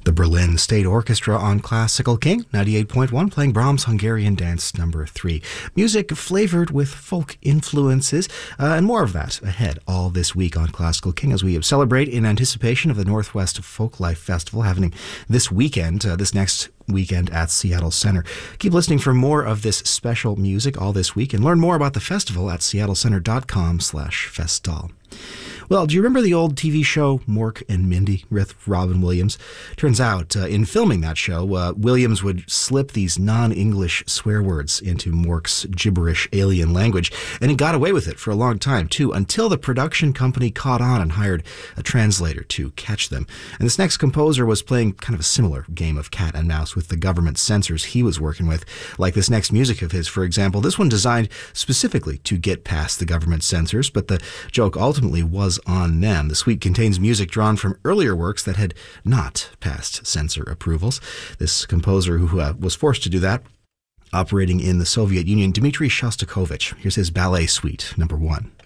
The Berlin State Orchestra on Classical King 98.1, playing Brahms' Hungarian Dance No. 3. Music flavored with folk influences, and more of that ahead all this week on Classical King as we celebrate in anticipation of the Northwest Folklife Festival happening this weekend, this next weekend at Seattle Center. Keep listening for more of this special music all this week and learn more about the festival at seattlecenter.com/festal. Well, do you remember the old TV show Mork and Mindy with Robin Williams? Turns out, in filming that show, Williams would slip these non-English swear words into Mork's gibberish alien language, and he got away with it for a long time, too, until the production company caught on and hired a translator to catch them. And this next composer was playing kind of a similar game of cat and mouse with the government censors he was working with, like this next music of his, for example. This one designed specifically to get past the government censors, but the joke ultimately was on them. The suite contains music drawn from earlier works that had not passed censor approvals. This composer who was forced to do that, operating in the Soviet Union, Dmitri Shostakovich. Here's his Ballet Suite, No. 1.